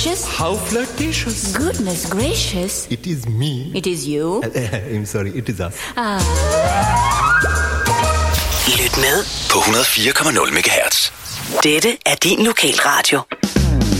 How flirtatious. Goodness gracious. It is me. It is you. I'm sorry, it is us. Lyt med på 104,0 MHz. Dette er din lokalradio.